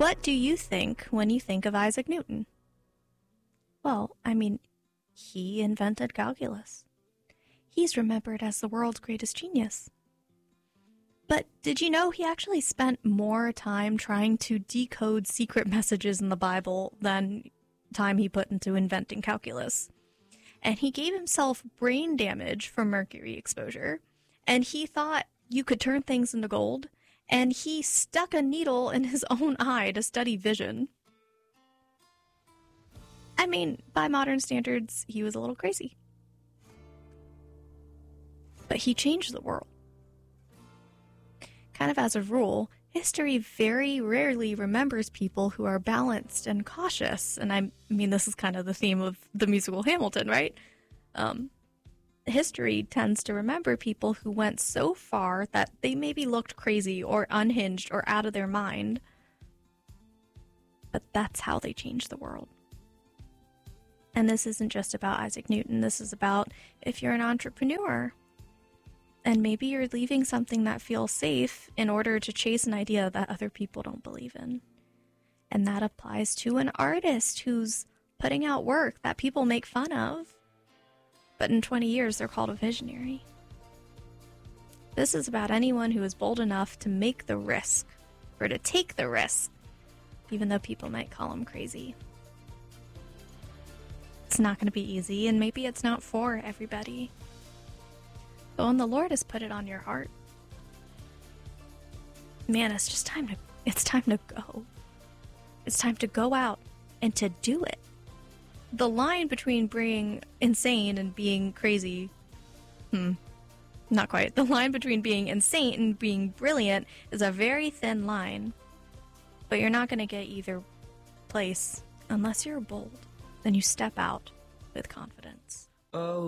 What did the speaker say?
What do you think when you think of Isaac Newton? Well, he invented calculus. He's remembered as the world's greatest genius. But did you know he actually spent more time trying to decode secret messages in the Bible than time he put into inventing calculus? And he gave himself brain damage from mercury exposure, and he thought you could turn things into gold, and he stuck a needle in his own eye to study vision. By modern standards, he was a little crazy. But he changed the world. Kind of as a rule, history very rarely remembers people who are balanced and cautious. And this is kind of the theme of the musical Hamilton, right? History tends to remember people who went so far that they maybe looked crazy or unhinged or out of their mind. But that's how they changed the world. And this isn't just about Isaac Newton. This is about if you're an entrepreneur and maybe you're leaving something that feels safe in order to chase an idea that other people don't believe in. And that applies to an artist who's putting out work that people make fun of, but in 20 years they're called a visionary. This is about anyone who is bold enough to make the risk, or to take the risk, even though people might call them crazy. It's not going to be easy, and maybe it's not for everybody. But when the Lord has put it on your heart, man, it's time to go. It's time to go out and to do it. The line between being insane and being crazy, not quite. The line between being insane and being brilliant is a very thin line. But you're not going to get either place unless you're bold. Then you step out with confidence. Oh.